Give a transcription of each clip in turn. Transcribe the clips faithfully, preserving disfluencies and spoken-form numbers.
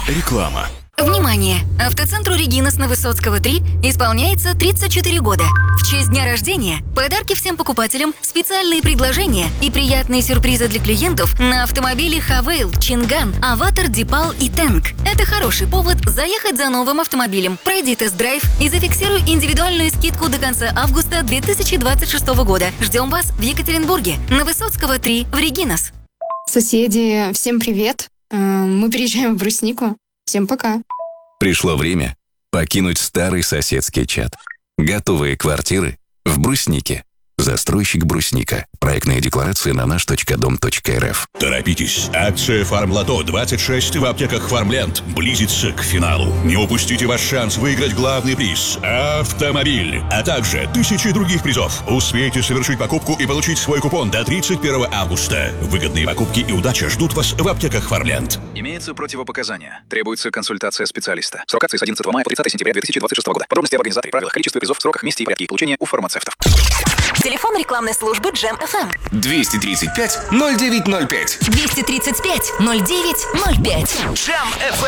Реклама. Внимание! Автоцентру «Регинас» на Высоцкого три исполняется тридцать четыре года. В честь дня рождения подарки всем покупателям, специальные предложения и приятные сюрпризы для клиентов на автомобили Хавейл, Чинган, Аватар, Дипал и Тэнк. Это хороший повод заехать за новым автомобилем. Пройди тест-драйв и зафиксируй индивидуальную скидку до конца августа две тысячи двадцать шестого года. Ждем вас в Екатеринбурге на Высоцкого три в Регинас. Соседи, всем привет. Мы переезжаем в Бруснику. Всем пока. Пришло время покинуть старый соседский чат. Готовые квартиры в Бруснике. Застройщик Брусника. Проектная декларация на наш точка дом точка эр эф. Торопитесь! Акция «Фармлото двадцать шесть» в аптеках «Фармленд» близится к финалу. Не упустите ваш шанс выиграть главный приз – автомобиль, а также тысячи других призов. Успейте совершить покупку и получить свой купон до тридцать первого августа. Выгодные покупки и удача ждут вас в аптеках «Фармленд». Имеются противопоказания. Требуется консультация специалиста. Срок акции с одиннадцатого мая по тридцатое сентября две тысячи двадцать шестого года. Подробности об организаторе, правилах, количестве призов, сроках, месте и порядке их получения у фармацевтов. Телефон рекламной службы Джем эф эм. двести тридцать пять ноль девять ноль пять. двести тридцать пять ноль девять ноль пять. Джем эф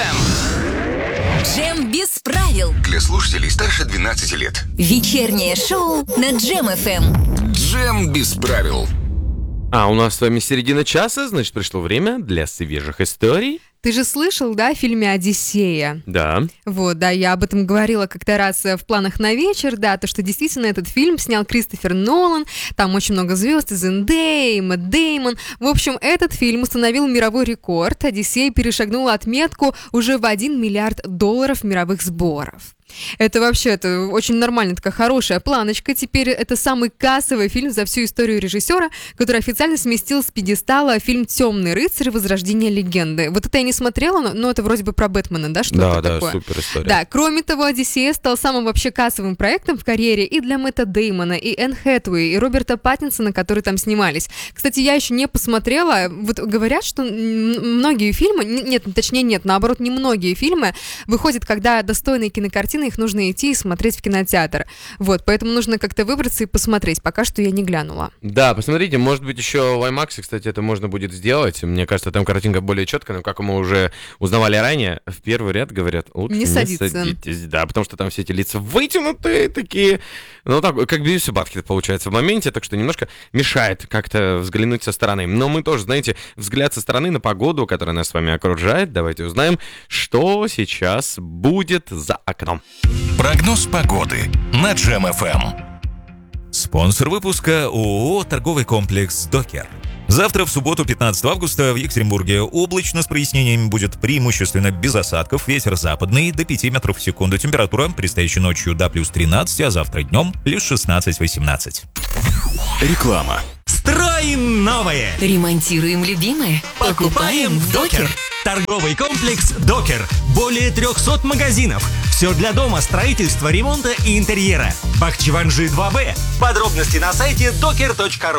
эм. Джем без правил. Для слушателей старше двенадцати лет. Вечернее шоу на Джем эф эм. Джем без правил. А у нас с вами середина часа, значит, пришло время для свежих историй. Ты же слышал, да, о фильме «Одиссея»? Да. Вот, да, я об этом говорила как-то раз в планах на вечер, да, то, что действительно этот фильм снял Кристофер Нолан, там очень много звезд, Зендея, Мэтт Дэймон. В общем, этот фильм установил мировой рекорд. «Одиссея» перешагнула отметку уже в один миллиард долларов мировых сборов. Это вообще это очень нормальная, такая хорошая планочка. Теперь это самый кассовый фильм за всю историю режиссера, который официально сместил с пьедестала фильм «Темный рыцарь. Возрождение легенды». Вот это я не смотрела, но, но это вроде бы про Бэтмена, да, что-то да, такое? Да, супер история. Да, кроме того, «Одиссея» стал самым вообще кассовым проектом в карьере и для Мэтта Дэймона, и Энн Хэтэуэй, и Роберта Паттинсона, которые там снимались. Кстати, я еще не посмотрела. Вот говорят, что многие фильмы, нет, точнее нет, наоборот, не многие фильмы выходят, когда достойные кинокартины, их нужно идти и смотреть в кинотеатр. Вот, поэтому нужно как-то выбраться и посмотреть. Пока что я не глянула. Да, посмотрите, может быть, еще в IMAX, кстати, это можно будет сделать. Мне кажется, там картинка более четкая, но как мы уже узнавали ранее, в первый ряд говорят, лучше не, не садитесь. Да, потому что там все эти лица вытянутые такие. Ну, так, как бьюси-батки получается в моменте, так что немножко мешает как-то взглянуть со стороны. Но мы тоже, знаете, взгляд со стороны на погоду, которая нас с вами окружает. Давайте узнаем, что сейчас будет за окном. Прогноз погоды на Джем эф эм. Спонсор выпуска ООО «Торговый комплекс Докер». Завтра, в субботу, пятнадцатого августа, в Екатеринбурге облачно с прояснениями, будет преимущественно без осадков, ветер западный до пяти метров в секунду, температура предстоящей ночью до плюс тринадцать, а завтра днем плюс шестнадцать-восемнадцать. Реклама. Строим новое! Ремонтируем любимое. Покупаем в Докер! Торговый комплекс Докер. Более трехсот магазинов. Все для дома, строительства, ремонта и интерьера. Бахчеванжи два бэ. Подробности на сайте докер точка ру.